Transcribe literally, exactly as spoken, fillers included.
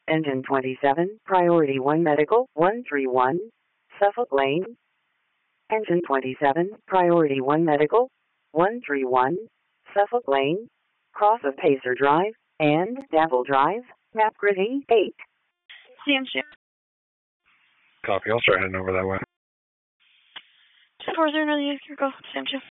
Engine twenty-seven, Priority one Medical, one three one, Suffolk Lane. Engine twenty-seven, Priority one Medical, one three one, Suffolk Lane, cross of Pacer Drive and Dapple Drive, map grid eight. Sam Jim. Copy, I'll start heading over that way. ten four zero, go, Sam Jim.